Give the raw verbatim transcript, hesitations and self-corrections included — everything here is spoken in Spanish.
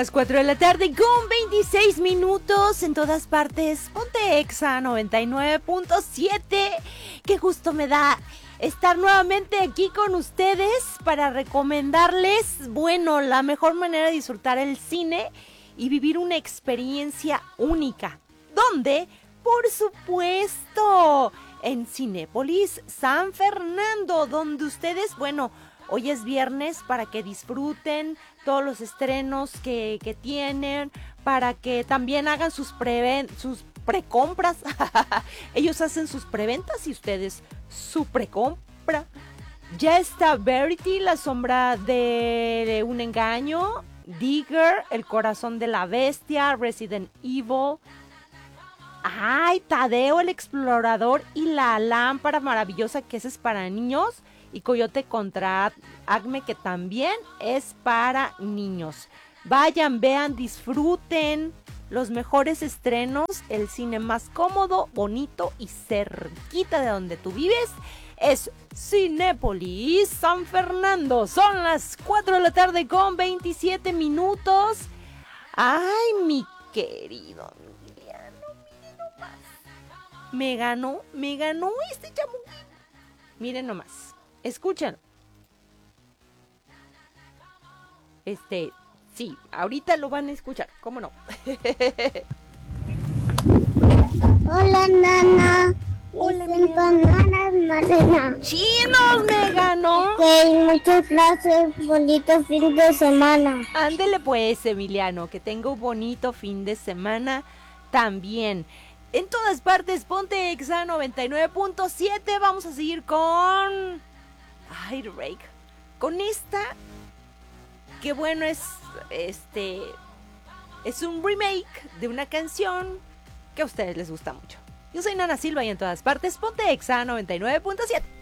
Las cuatro de la tarde con veintiséis minutos en todas partes. Ponte Exa noventa y nueve punto siete. Qué gusto me da estar nuevamente aquí con ustedes para recomendarles, bueno, la mejor manera de disfrutar el cine y vivir una experiencia única. ¿Dónde? Por supuesto, en Cinépolis San Fernando, donde ustedes, bueno, hoy es viernes para que disfruten todos los estrenos que, que tienen, para que también hagan sus, preven, sus precompras. Ellos hacen sus preventas y ustedes su precompra. Ya está Verity, la sombra de un engaño, Digger, el corazón de la bestia, Resident Evil. Ay, Tadeo el explorador y la lámpara maravillosa, que ese es para niños. Y Coyote contra Acme, que también es para niños. Vayan, vean, disfruten los mejores estrenos, el cine más cómodo, bonito y cerquita de donde tú vives. Es Cinépolis San Fernando. Son las cuatro de la tarde con veintisiete minutos. Ay, mi querido Emiliano, miren nomás. Me ganó, me ganó este chamuquín. Miren nomás. Escuchen. Este, sí, ahorita lo van a escuchar, ¿cómo no? Hola, nana. Hola, mis empanadas, Marina. ¡Chinos, me ganó! Que muchas gracias, bonito fin de semana. Ándele pues, Emiliano, que tenga un bonito fin de semana también. En todas partes, ponte Exa noventa y nueve punto siete. Vamos a seguir con... Ay, Rake. Con esta, que bueno, es este es un remake de una canción que a ustedes les gusta mucho. Yo soy Nana Silva y en todas partes ponte Exa noventa y nueve punto siete.